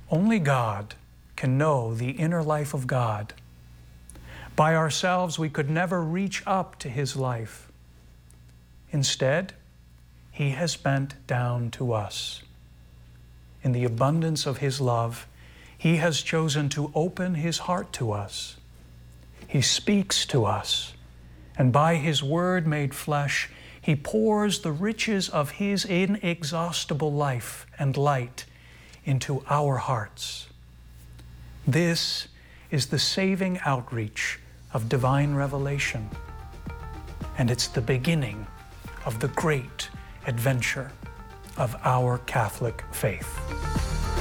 Only God can know the inner life of God. By ourselves, we could never reach up to His life. Instead, He has bent down to us. In the abundance of His love, He has chosen to open His heart to us. He speaks to us, and by His Word made flesh, He pours the riches of His inexhaustible life and light into our hearts. This is the saving outreach of divine revelation, and it's the beginning of the great adventure of our Catholic faith.